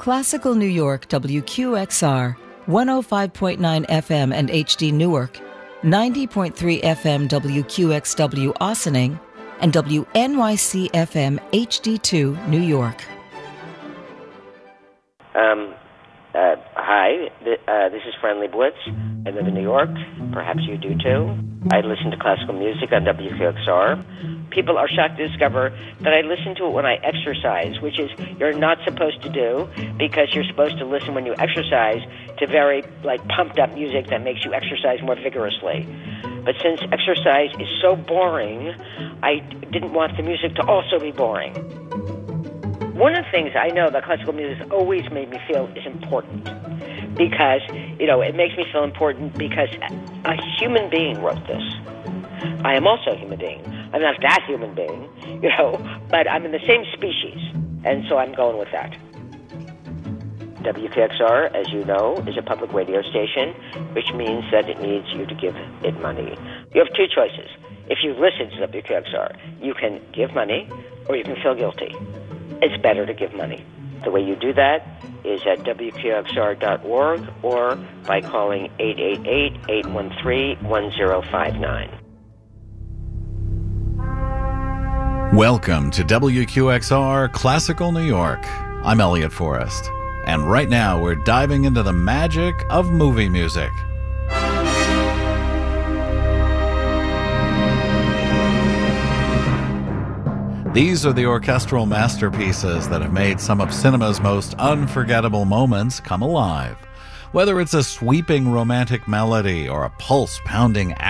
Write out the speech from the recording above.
Classical New York WQXR, 105.9 FM and HD Newark, 90.3 FM WQXW Ossining, and WNYC FM HD2 New York. Hi, this is Friendly Blitz. I live in New York. Perhaps you do too. I listen to classical music on WQXR. People are shocked to discover that I listen to it when I exercise, which is you're not supposed to do because you're supposed to listen when you exercise to very pumped up music that makes you exercise more vigorously. But since exercise is so boring, I didn't want the music to also be boring. One of the things I know that classical music has always made me feel is important because, it makes me feel important because a human being wrote this. I am also a human being. I'm not that human being, but I'm in the same species, and so I'm going with that. WQXR, as you know, is a public radio station, which means that it needs you to give it money. You have two choices. If you listen to WQXR, you can give money or you can feel guilty. It's better to give money. The way you do that is at WQXR.org or by calling 888-813-1059. Welcome to WQXR Classical New York. I'm Elliot Forrest, and right now we're diving into the magic of movie music. These are the orchestral masterpieces that have made some of cinema's most unforgettable moments come alive. Whether it's a sweeping romantic melody or a pulse-pounding